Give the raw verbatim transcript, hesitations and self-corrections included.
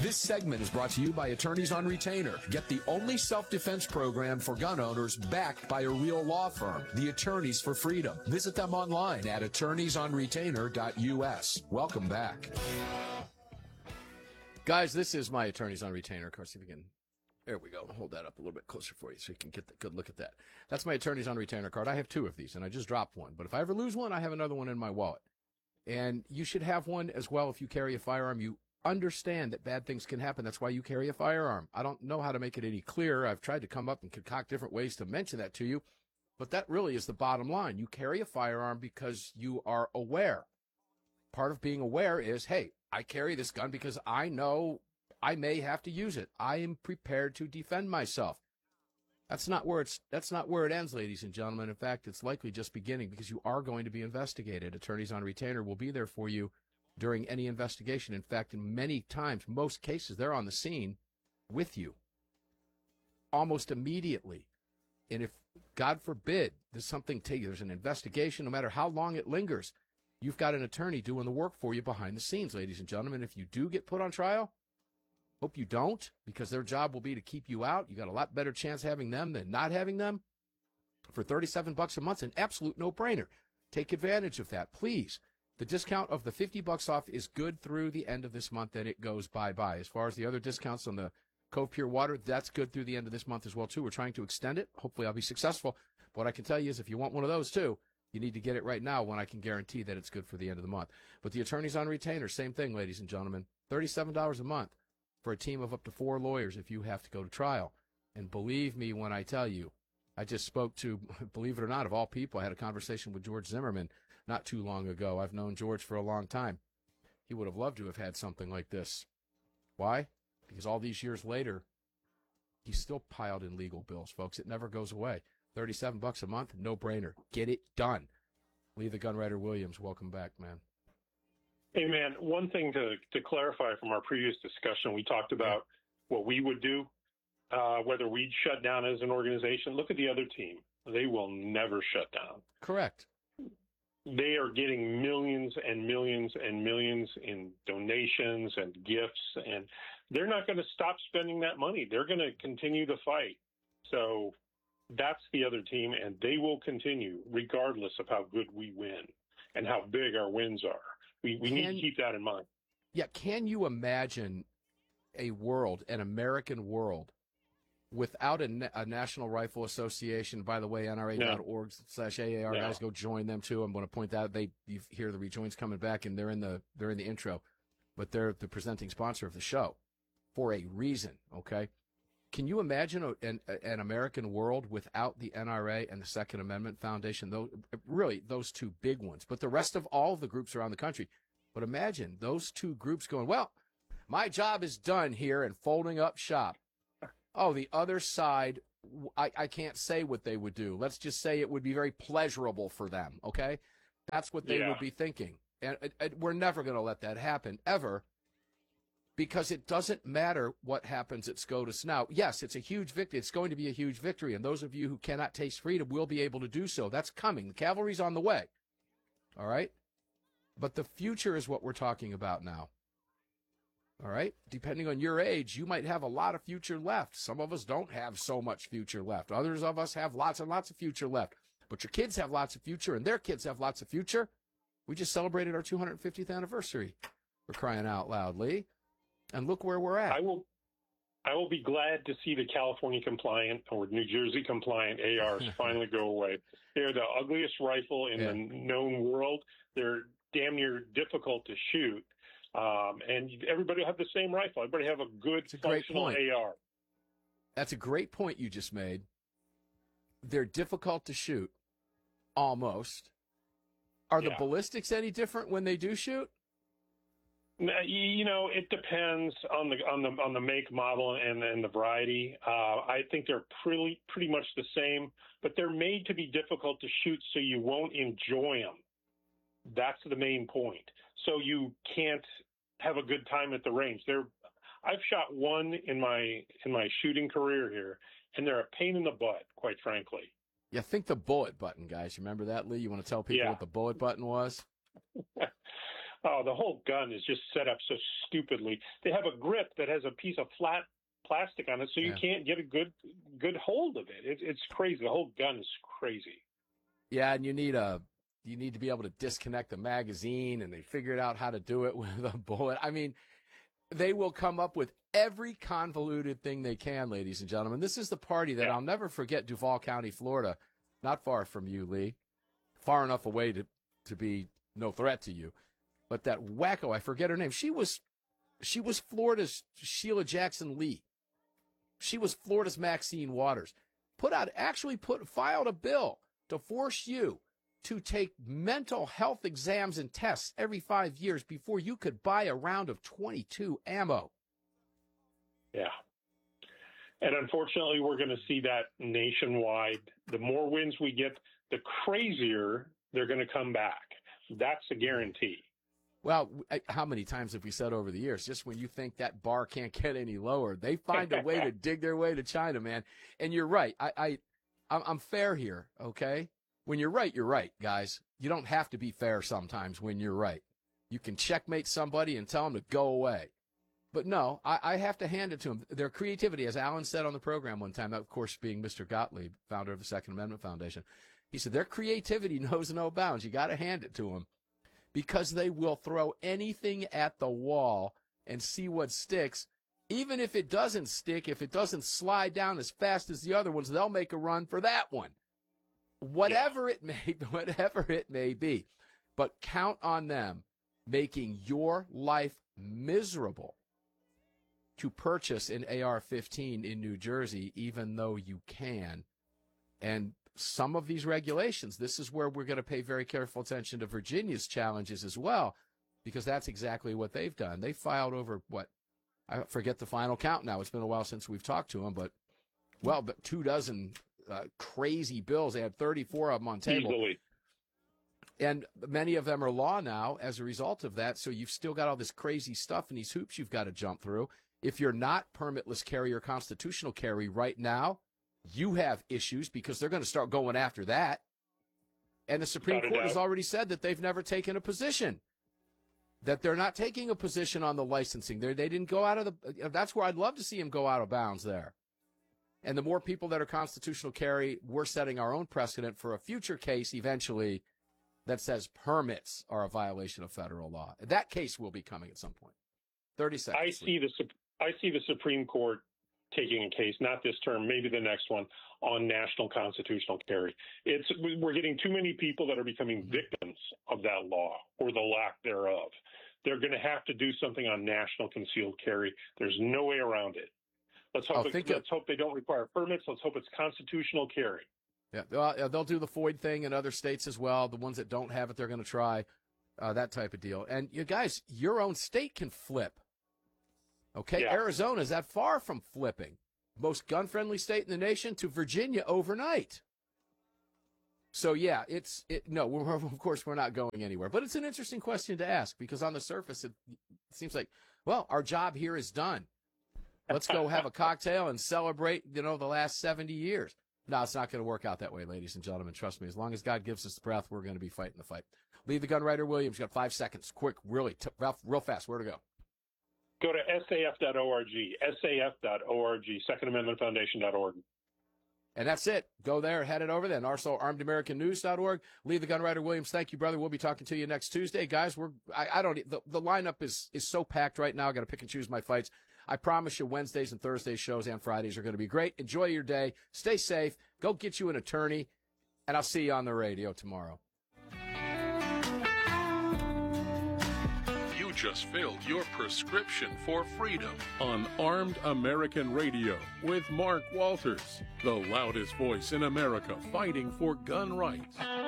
This segment is brought to you by Attorneys on Retainer. Get the only self-defense program for gun owners backed by a real law firm, the Attorneys for Freedom. Visit them online at attorneys on retainer dot U S. Welcome back. Guys, this is my Attorneys on Retainer. Of course, if you can, there we go. Hold that up a little bit closer for you so you can get a good look at that. That's my Attorneys on Retainer card. I have two of these, and I just dropped one. But if I ever lose one, I have another one in my wallet. And you should have one as well if you carry a firearm. You understand that bad things can happen. That's why you carry a firearm. I don't know how to make it any clearer. I've tried to come up and concoct different ways to mention that to you, but that really is the bottom line. You carry a firearm because you are aware. Part of being aware is, hey, I carry this gun because I know I may have to use it. I am prepared to defend myself. That's not where it's that's not where it ends, ladies and gentlemen. In fact, it's likely just beginning because you are going to be investigated. Attorneys on Retainer will be there for you during any investigation. In fact, in many times, most cases, they're on the scene with you almost immediately. And if, God forbid, there's something to you, there's an investigation, no matter how long it lingers, you've got an attorney doing the work for you behind the scenes, ladies and gentlemen. If you do get put on trial, hope you don't, because their job will be to keep you out. You got a lot better chance having them than not having them. For thirty-seven bucks a month, an absolute no-brainer. Take advantage of that, please. The discount of the fifty bucks off is good through the end of this month, then it goes bye-bye. As far as the other discounts on the Cove Pure Water, that's good through the end of this month as well, too. We're trying to extend it. Hopefully I'll be successful. But what I can tell you is if you want one of those, too, you need to get it right now when I can guarantee that it's good for the end of the month. But the Attorneys on Retainer, same thing, ladies and gentlemen. thirty-seven dollars a month for a team of up to four lawyers if you have to go to trial. And believe me when I tell you, I just spoke to, believe it or not, of all people, I had a conversation with George Zimmerman not too long ago. I've known George for a long time. He would have loved to have had something like this. Why? Because all these years later, he's still piled in legal bills, folks. It never goes away. thirty-seven bucks a month, no-brainer. Get it done. Lee the Gunwriter Williams, welcome back, man. Hey, man, one thing to, to clarify from our previous discussion, we talked about what we would do, uh, whether we'd shut down as an organization. Look at the other team. They will never shut down. Correct. They are getting millions and millions and millions in donations and gifts, and they're not going to stop spending that money. They're going to continue to fight. So that's the other team, and they will continue regardless of how good we win and how big our wins are. We, we need to keep that in mind. Yeah, can you imagine a world, an American world, without a, a National Rifle Association? By the way, N R A dot org slash A A R, guys, go join them too. I'm going to point that out. They you hear the rejoins coming back, and they're in the they're in the intro, but they're the presenting sponsor of the show for a reason. Okay, can you imagine a, an, an American world without the N R A and the Second Amendment Foundation? Those really those two big ones, but the rest of all of the groups around the country. But imagine those two groups going, well, my job is done here, and folding up shop. Oh, the other side, I, I can't say what they would do. Let's just say it would be very pleasurable for them, okay? That's what they yeah. would be thinking. And, and we're never going to let that happen, ever, because it doesn't matter what happens at SCOTUS now. Yes, it's a huge victory. It's going to be a huge victory, and those of you who cannot taste freedom will be able to do so. That's coming. The cavalry's on the way, all right? But the future is what we're talking about now. All right? Depending on your age, you might have a lot of future left. Some of us don't have so much future left. Others of us have lots and lots of future left. But your kids have lots of future, and their kids have lots of future. We just celebrated our two hundred fiftieth anniversary. We're crying out loud, Lee. And look where we're at. I will I will be glad to see the California compliant or New Jersey compliant A Rs finally go away. They're the ugliest rifle in yeah. the known world. They're damn near difficult to shoot. Um, and everybody will have the same rifle. Everybody have a good a functional A R. That's a great point you just made. They're difficult to shoot, almost. Are yeah. the ballistics any different when they do shoot? You know, it depends on the on the on the make, model, and and the variety. Uh, I think they're pretty pretty much the same, but they're made to be difficult to shoot, so you won't enjoy them. That's the main point. So you can't have a good time at the range. They're, I've shot one in my in my shooting career here, and they're a pain in the butt, quite frankly. Yeah, think the bullet button, guys. Remember that, Lee? You want to tell people yeah. what the bullet button was? Oh, the whole gun is just set up so stupidly. They have a grip that has a piece of flat plastic on it, so you yeah. can't get a good good hold of it. it. It's crazy. The whole gun is crazy. Yeah, and you need a you need to be able to disconnect the magazine, and they figured out how to do it with a bullet. I mean, they will come up with every convoluted thing they can, ladies and gentlemen. This is the party that yeah. I'll never forget. Duval County, Florida, not far from you, Lee, far enough away to to be no threat to you. But that wacko, I forget her name. She was, she was Florida's Sheila Jackson Lee. She was Florida's Maxine Waters. Put out, actually put, filed a bill to force you to take mental health exams and tests every five years before you could buy a round of twenty-two ammo. Yeah. And unfortunately, we're going to see that nationwide. The more wins we get, the crazier they're going to come back. That's a guarantee. Well, how many times have we said over the years, just when you think that bar can't get any lower, they find a way to dig their way to China, man. And you're right. I, I, I'm fair here, okay? When you're right, you're right, guys. You don't have to be fair sometimes when you're right. You can checkmate somebody and tell them to go away. But no, I, I have to hand it to them. Their creativity, as Alan said on the program one time, of course being Mister Gottlieb, founder of the Second Amendment Foundation, he said their creativity knows no bounds. You got to hand it to them. Because they will throw anything at the wall and see what sticks. Even if it doesn't stick, if it doesn't slide down as fast as the other ones, they'll make a run for that one. Whatever yeah. it may, whatever it may be. But count on them making your life miserable to purchase an A R fifteen in New Jersey, even though you can. And some of these regulations, this is where we're going to pay very careful attention to Virginia's challenges as well, because that's exactly what they've done. They filed over, what, I forget the final count now. It's been a while since we've talked to them, but, well, but two dozen uh, crazy bills. They had thirty-four of them on table. Easily. And many of them are law now as a result of that, so you've still got all this crazy stuff and these hoops you've got to jump through. If you're not permitless carry or constitutional carry right now, you have issues because they're going to start going after that. And the Supreme Court has already said that they've never taken a position, that they're not taking a position on the licensing. They're, they didn't go out of the – that's where I'd love to see them go out of bounds there. And the more people that are constitutional carry, we're setting our own precedent for a future case eventually that says permits are a violation of federal law. That case will be coming at some point. thirty seconds. I see the I see the Supreme Court taking a case, not this term, maybe the next one, on national constitutional carry. It's we're getting too many people that are becoming victims of that law or the lack thereof. They're going to have to do something on national concealed carry. There's no way around it. Let's hope. It, let's hope they don't require permits. Let's hope it's constitutional carry. Yeah, well, they'll do the Floyd thing in other states as well. The ones that don't have it, they're going to try uh, that type of deal. And you guys, your own state can flip. Okay, yeah. Arizona is that far from flipping. Most gun-friendly state in the nation to Virginia overnight. So, yeah, it's it. No, we're, of course, we're not going anywhere. But it's an interesting question to ask because on the surface, it, it seems like, well, our job here is done. Let's go have a cocktail and celebrate, you know, the last seventy years. No, it's not going to work out that way, ladies and gentlemen. Trust me. As long as God gives us the breath, we're going to be fighting the fight. Leave the gun writer, Williams. You got five seconds. Quick, really, t- real fast. Where to go? Go to S A F dot org, S A F dot org, Second Amendment Foundation dot org. And that's it. Go there, head it over there. And also armed american news dot org. Leave the gun writer, Williams. Thank you, brother. We'll be talking to you next Tuesday. Guys, we're I, I don't the, the lineup is is so packed right now. I got to pick and choose my fights. I promise you Wednesdays and Thursdays shows and Fridays are going to be great. Enjoy your day. Stay safe. Go get you an attorney. And I'll see you on the radio tomorrow. You just filled your prescription for freedom on Armed American Radio with Mark Walters, the loudest voice in America fighting for gun rights.